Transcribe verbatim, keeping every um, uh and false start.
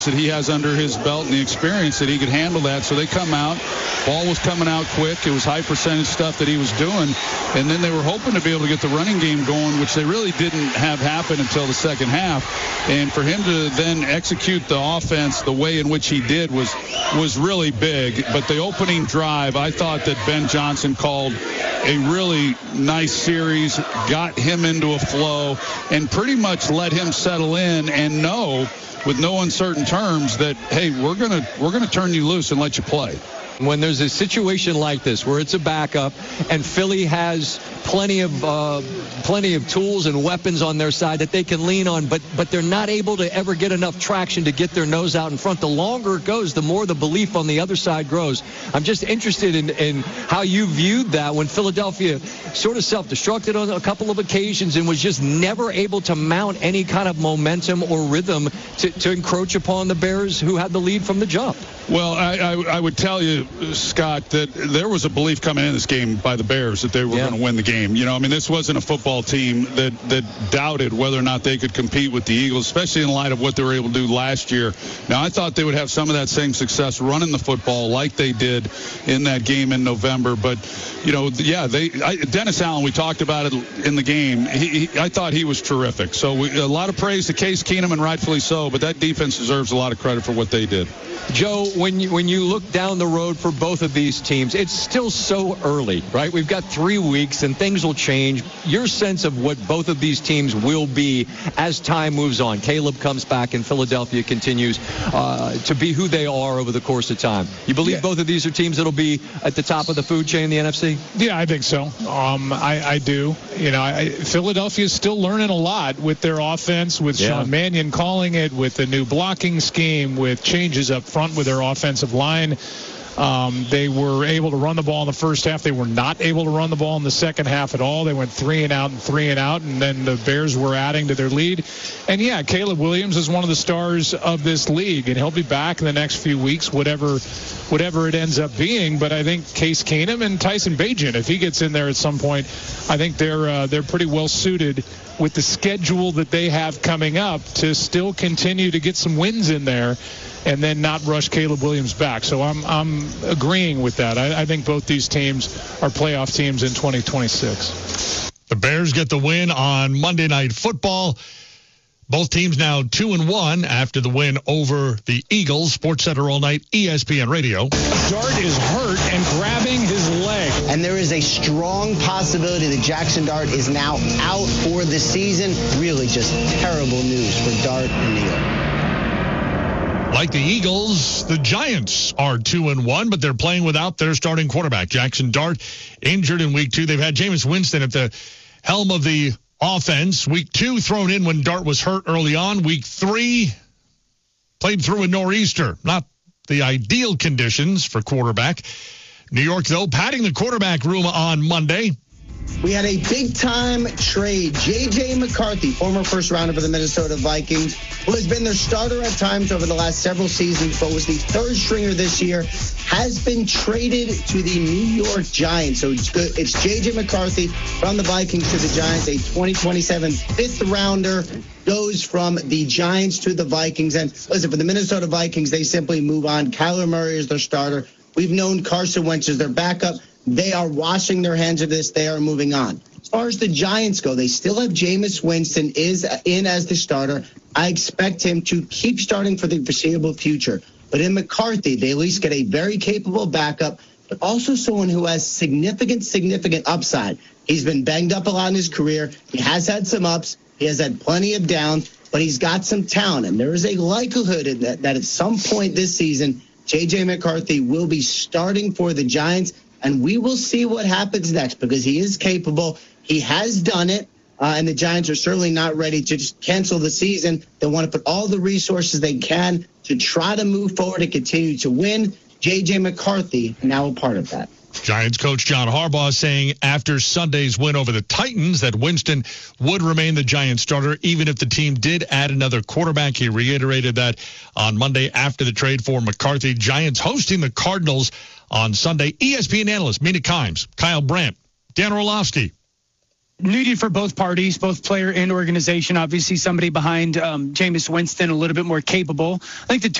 that he has under his belt and the experience that he could handle that. So they come out. Ball was coming out quick. It was high percentage stuff that he was doing. And then they were hoping to be able to get the running game going, which they really didn't have happen until the second half. And for him to then execute the offense the way in which he did was was really big. But the opening drive, I thought that Ben Johnson called a really nice series, got him into a flow, and pretty much let him settle in and know with no uncertain terms that, hey, we're gonna we're gonna turn you loose and let you play. When there's a situation like this where it's a backup and Philly has plenty of uh, plenty of tools and weapons on their side that they can lean on, but but they're not able to ever get enough traction to get their nose out in front. The longer it goes, the more the belief on the other side grows. I'm just interested in, in how you viewed that when Philadelphia sort of self-destructed on a couple of occasions and was just never able to mount any kind of momentum or rhythm to, to encroach upon the Bears, who had the lead from the jump. Well, I, I, I would tell you, Scott, that there was a belief coming in this game by the Bears that they were yeah. going to win the game. You know, I mean, this wasn't a football team that, that doubted whether or not they could compete with the Eagles, especially in light of what they were able to do last year. Now, I thought they would have some of that same success running the football like they did in that game in November. But, you know, yeah, they I, Dennis Allen, we talked about it in the game. He, he, I thought he was terrific. So we, a lot of praise to Case Keenum, and rightfully so, but that defense deserves a lot of credit for what they did. Joe, when you when you look down the road for both of these teams, it's still so early, right? We've got three weeks and things will change. Your sense of what both of these teams will be as time moves on. Caleb comes back and Philadelphia continues uh, to be who they are over the course of time. You believe yeah. both of these are teams that'll be at the top of the food chain in the N F C? Yeah, I think so. Um, I, I do. You know, I, Philadelphia is still learning a lot with their offense, with yeah. Sean Mannion calling it, with the new blocking scheme, with changes up front with their offensive line. Um, they were able to run the ball in the first half. They were not able to run the ball in the second half at all. They went three and out and three and out, and then the Bears were adding to their lead. And, yeah, Caleb Williams is one of the stars of this league, and he'll be back in the next few weeks, whatever whatever it ends up being. But I think Case Keenum and Tyson Bagent, if he gets in there at some point, I think they're uh, they're pretty well suited with the schedule that they have coming up to still continue to get some wins in there and then not rush Caleb Williams back. So I'm I'm agreeing with that. I, I think both these teams are playoff teams in twenty twenty-six. The Bears get the win on Monday Night Football. Both teams now two and one after the win over the Eagles. Sports Center all night, E S P N Radio. Dart is hurt and grabbing his leg. And there is a strong possibility that Jackson Dart is now out for the season. Really just terrible news for Dart and New York. Like the Eagles, the Giants are two and one, but they're playing without their starting quarterback. Jackson Dart injured in week two. They've had Jameis Winston at the helm of the offense. Week two thrown in when Dart was hurt early on. Week three played through a nor'easter. Not the ideal conditions for quarterback. New York, though, padding the quarterback room on Monday. We had a big-time trade. J J. McCarthy, former first-rounder for the Minnesota Vikings, who has been their starter at times over the last several seasons, but was the third-stringer this year, has been traded to the New York Giants. So it's good. It's J J. McCarthy from the Vikings to the Giants. A twenty twenty-seven fifth-rounder goes from the Giants to the Vikings. And listen, for the Minnesota Vikings, they simply move on. Kyler Murray is their starter. We've known Carson Wentz is their backup. They are washing their hands of this. They are moving on. As far as the Giants go, they still have Jameis Winston is in as the starter. I expect him to keep starting for the foreseeable future. But in McCarthy, they at least get a very capable backup, but also someone who has significant, significant upside. He's been banged up a lot in his career. He has had some ups. He has had plenty of downs, but he's got some talent. And there is a likelihood that, that at some point this season, J J. McCarthy will be starting for the Giants. And we will see what happens next because he is capable. He has done it. Uh, and the Giants are certainly not ready to just cancel the season. They want to put all the resources they can to try to move forward and continue to win. J J. McCarthy now a part of that. Giants coach John Harbaugh saying after Sunday's win over the Titans that Winston would remain the Giants starter even if the team did add another quarterback. He reiterated that on Monday after the trade for McCarthy. Giants hosting the Cardinals on Sunday. E S P N analyst Mina Kimes, Kyle Brandt, Dan Orlovsky. needed for both parties, both player and organization. Obviously, somebody behind um, Jameis Winston, a little bit more capable. I think the two